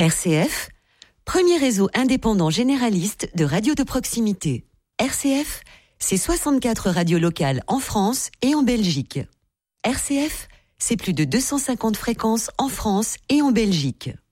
RCF, premier réseau indépendant généraliste de radio de proximité. RCF, c'est 64 radios locales en France et en Belgique. RCF, c'est plus de 250 fréquences en France et en Belgique.